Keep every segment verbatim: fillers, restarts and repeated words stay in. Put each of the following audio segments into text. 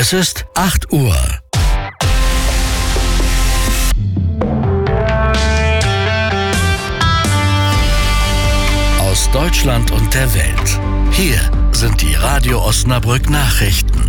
Es ist acht Uhr. Aus Deutschland und der Welt. Hier sind die Radio Osnabrück Nachrichten.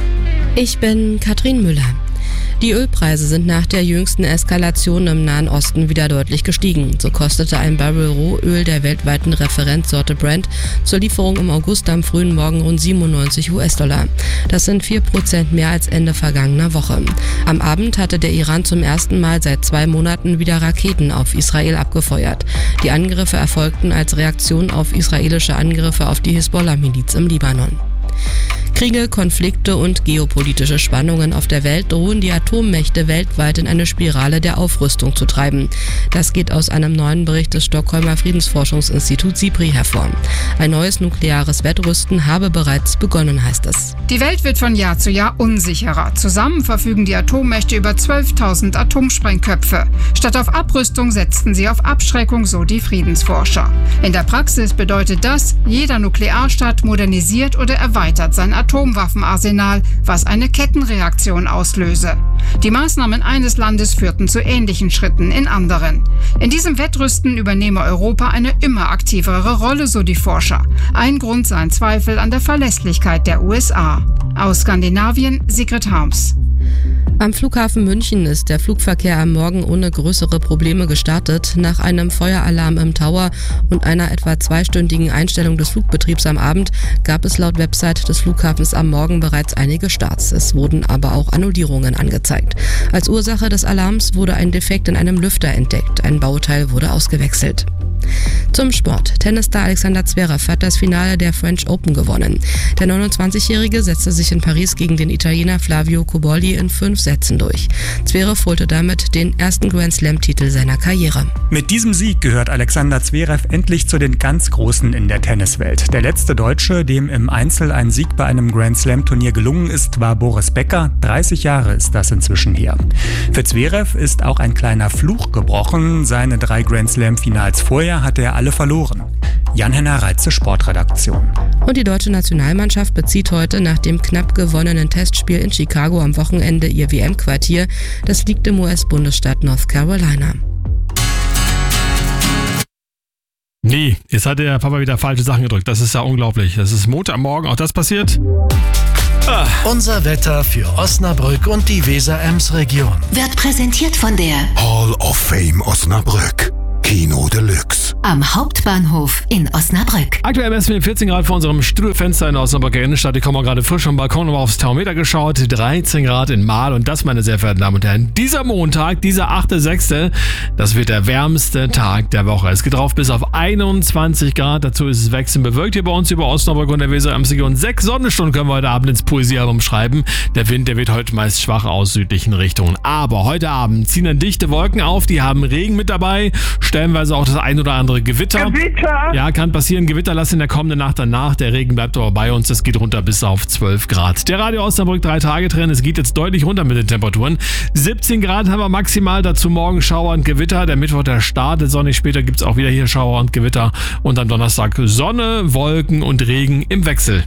Ich bin Katrin Müller. Die Ölpreise sind nach der jüngsten Eskalation im Nahen Osten wieder deutlich gestiegen. So kostete ein Barrel Rohöl der weltweiten Referenzsorte Brent zur Lieferung im August am frühen Morgen rund siebenundneunzig US-Dollar. Das sind vier Prozent mehr als Ende vergangener Woche. Am Abend hatte der Iran zum ersten Mal seit zwei Monaten wieder Raketen auf Israel abgefeuert. Die Angriffe erfolgten als Reaktion auf israelische Angriffe auf die Hisbollah-Miliz im Libanon. Kriege, Konflikte und geopolitische Spannungen auf der Welt drohen die Atommächte weltweit in eine Spirale der Aufrüstung zu treiben. Das geht aus einem neuen Bericht des Stockholmer Friedensforschungsinstituts SIPRI hervor. Ein neues nukleares Wettrüsten habe bereits begonnen, heißt es. Die Welt wird von Jahr zu Jahr unsicherer. Zusammen verfügen die Atommächte über zwölftausend Atomsprengköpfe. Statt auf Abrüstung setzten sie auf Abschreckung, so die Friedensforscher. In der Praxis bedeutet das, jeder Nuklearstaat modernisiert oder erweitert sein Atomwaffenarsenal, was eine Kettenreaktion auslöse. Die Maßnahmen eines Landes führten zu ähnlichen Schritten in anderen. In diesem Wettrüsten übernehme Europa eine immer aktivere Rolle, so die Forscher. Ein Grund seien Zweifel an der Verlässlichkeit der U S A. Aus Skandinavien, Sigrid Harms. Am Flughafen München ist der Flugverkehr am Morgen ohne größere Probleme gestartet. Nach einem Feueralarm im Tower und einer etwa zweistündigen Einstellung des Flugbetriebs am Abend gab es laut Website des Flughafens am Morgen bereits einige Starts. Es wurden aber auch Annullierungen angezeigt. Als Ursache des Alarms wurde ein Defekt in einem Lüfter entdeckt. Ein Bauteil wurde ausgewechselt. Zum Sport. Tennisstar Alexander Zverev hat das Finale der French Open gewonnen. Der neunundzwanzigjährige setzte sich in Paris gegen den Italiener Flavio Cobolli in fünf Sätzen durch. Zverev holte damit den ersten Grand-Slam-Titel seiner Karriere. Mit diesem Sieg gehört Alexander Zverev endlich zu den ganz Großen in der Tenniswelt. Der letzte Deutsche, dem im Einzel ein Sieg bei einem Grand-Slam-Turnier gelungen ist, war Boris Becker. dreißig Jahre ist das inzwischen her. Für Zverev ist auch ein kleiner Fluch gebrochen. Seine drei Grand-Slam-Finals vorher hatte er alle verloren. Jan-Henner Reitze, Sportredaktion. Und die deutsche Nationalmannschaft bezieht heute nach dem knapp gewonnenen Testspiel in Chicago am Wochenende ihr W M-Quartier. Das liegt im U S-Bundesstaat North Carolina. Nee, jetzt hat der Papa wieder falsche Sachen gedrückt. Das ist ja unglaublich. Das ist Montagmorgen, auch das passiert. Ah. Unser Wetter für Osnabrück und die Weser-Ems-Region wird präsentiert von der Hall of Fame Osnabrück. Kino Deluxe. Am Hauptbahnhof in Osnabrück. Aktuell messen wir vierzehn Grad vor unserem Studiofenster in der Osnabrücker Innenstadt. Ich komme gerade frisch vom Balkon und aufs Thermometer geschaut. dreizehn Grad in Mahl. Und das, meine sehr verehrten Damen und Herren, dieser Montag, dieser achte sechste, das wird der wärmste Tag der Woche. Es geht drauf bis auf einundzwanzig Grad. Dazu ist es wechselnd bewölkt hier bei uns über Osnabrück und der Weser-Ems-Region. Sechs Sonnenstunden können wir heute Abend ins Poesiealbum schreiben. Der Wind, der wird heute meist schwach aus südlichen Richtungen. Aber heute Abend ziehen dann dichte Wolken auf. Die haben Regen mit dabei. Stellenweise auch das ein oder andere Gewitter. Gewitter! Ja, kann passieren. Gewitterlass in der kommenden Nacht danach. Der Regen bleibt aber bei uns. Es geht runter bis auf zwölf Grad. Der Radio Osnabrück drei Tage Trend. Es geht jetzt deutlich runter mit den Temperaturen. siebzehn Grad haben wir maximal. Dazu morgen Schauer und Gewitter. Der Mittwoch, der startet sonnig. Später gibt es auch wieder hier Schauer und Gewitter. Und am Donnerstag Sonne, Wolken und Regen im Wechsel.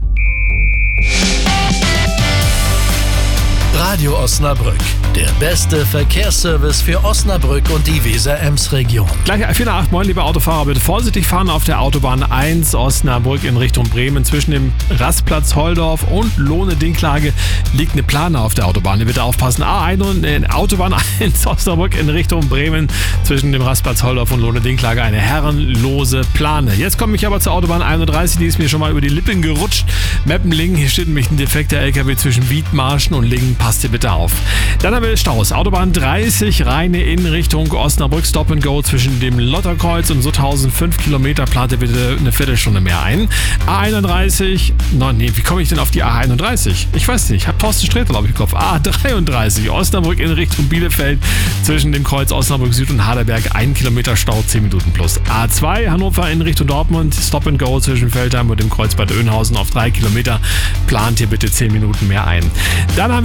Radio Osnabrück, der beste Verkehrsservice für Osnabrück und die Weser-Ems-Region. Gleich vier nach acht, moin, liebe Autofahrer, bitte vorsichtig fahren auf der Autobahn eins Osnabrück in Richtung Bremen. Zwischen dem Rastplatz Holdorf und Lohne-Dinklage liegt eine Plane auf der Autobahn. Ihr bitte aufpassen. A eins und äh, Autobahn eins Osnabrück in Richtung Bremen. Zwischen dem Rastplatz Holdorf und Lohne-Dinklage eine herrenlose Plane. Jetzt komme ich aber zur Autobahn einunddreißig, die ist mir schon mal über die Lippen gerutscht. Meppenlingen, hier steht nämlich ein defekter L K W zwischen Wiedmarschen und Lingen. Passt ihr bitte auf. Dann haben wir Staus. Autobahn dreißig, Rheine in Richtung Osnabrück. Stop and Go zwischen dem Lotterkreuz und Sutthausen. fünf Kilometer. Plant ihr bitte eine Viertelstunde mehr ein. A einunddreißig. No, nee, wie komme ich denn auf die A einunddreißig? Ich weiß nicht. Ich habe Thorsten Sträter, glaube ich, im Kopf. A dreiunddreißig. Osnabrück in Richtung Bielefeld. Zwischen dem Kreuz Osnabrück Süd und Haderberg. ein Kilometer Stau, zehn Minuten plus. A zwei, Hannover in Richtung Dortmund. Stop and Go zwischen Feldheim und dem Kreuz Bad Oeynhausen auf drei Kilometer. Plant ihr bitte zehn Minuten mehr ein. Dann haben wir die B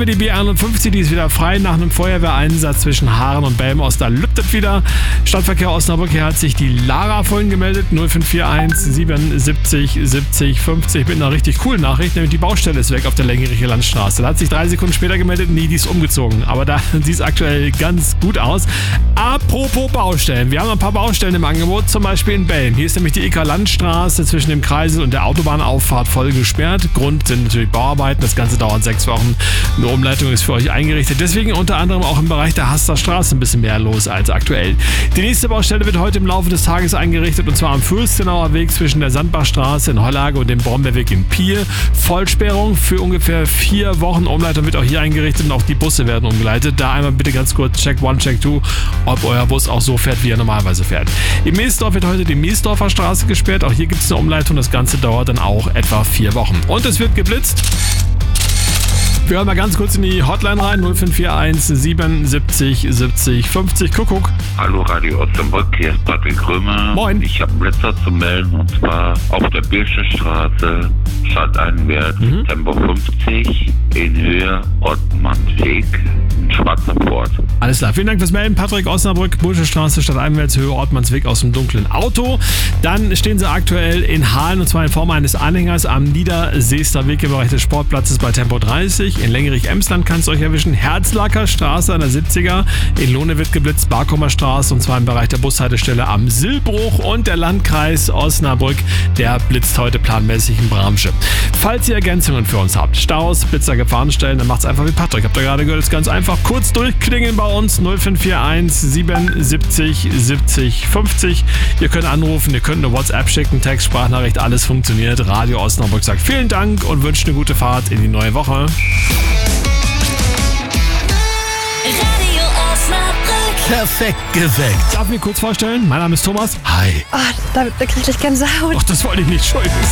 dreihundertfünfzig, die ist wieder frei nach einem Feuerwehreinsatz zwischen Haaren und Belmost. Da lüftet wieder. Stadtverkehr Osnabrück, hier hat sich die Lara vorhin gemeldet. null fünf vier eins siebenundsiebzig siebzig fünfzig mit einer richtig coolen Nachricht, nämlich die Baustelle ist weg auf der Längerich Landstraße. Da hat sich drei Sekunden später gemeldet, nee, die ist umgezogen. Aber da sieht es aktuell ganz gut aus. Apropos Baustellen. Wir haben ein paar Baustellen im Angebot, zum Beispiel in Belm. Hier ist nämlich die Eker Landstraße zwischen dem Kreisel und der Autobahnauffahrt voll gesperrt. Grund sind natürlich Bauarbeiten. Das Ganze dauert sechs Wochen. Eine Umleitung ist für euch eingerichtet. Deswegen unter anderem auch im Bereich der Haster Straße ein bisschen mehr los als aktuell. Die nächste Baustelle wird heute im Laufe des Tages eingerichtet und zwar am Fürstenauer Weg zwischen der Sandbachstraße in Hollage und dem Brombeerweg in Pier. Vollsperrung für ungefähr vier Wochen. Umleitung wird auch hier eingerichtet und auch die Busse werden umgeleitet. Da einmal bitte ganz kurz Check one, Check two, ob euer Bus auch so fährt, wie er normalerweise fährt. Im Meesdorf wird heute die Meesdorfer Straße gesperrt. Auch hier gibt es eine Umleitung. Das Ganze dauert dann auch etwa vier Wochen. Und es wird geblitzt. Wir hören mal ganz kurz in die Hotline rein. null fünf vier eins siebenundsiebzig siebzig fünfzig. Kuckuck. Hallo Radio Osnabrück, hier ist Patrick Krömer. Moin. Ich habe einen Blitzer zu melden und zwar auf der Birsche Straße, stadteinwärts, mhm. Tempo fünfzig, in Höhe Ottmannsweg, in Schwarzer Port. Alles klar, vielen Dank fürs Melden. Patrick, Osnabrück, Birsche Straße, stadteinwärts, Höhe Ottmannsweg aus dem dunklen Auto. Dann stehen sie aktuell in Hahlen und zwar in Form eines Anhängers am Niederseester Weg im Bereich des Sportplatzes bei Tempo dreißig. In Längerich-Emsland kann es euch erwischen. Herzlacker Straße an der siebziger. In Lohne wird geblitzt. Barkumer Straße und zwar im Bereich der Bushaltestelle am Sillbruch. Und der Landkreis Osnabrück, der blitzt heute planmäßig in Bramsche. Falls ihr Ergänzungen für uns habt, Staus, Blitzer, Gefahrenstellen, dann macht's einfach wie Patrick. Habt ihr gerade gehört, ist ganz einfach. Kurz durchklingeln bei uns. null fünf vier eins siebenundsiebzig siebzig fünfzig. Ihr könnt anrufen, ihr könnt eine WhatsApp schicken, Text, Sprachnachricht, alles funktioniert. Radio Osnabrück sagt vielen Dank und wünscht eine gute Fahrt in die neue Woche. Radio Osnabrück. Perfekt geweckt. Darf ich mich kurz vorstellen? Mein Name ist Thomas. Hi. Oh, da, da kriege ich Gänsehaut. Ach, das wollte ich nicht. Entschuldigung.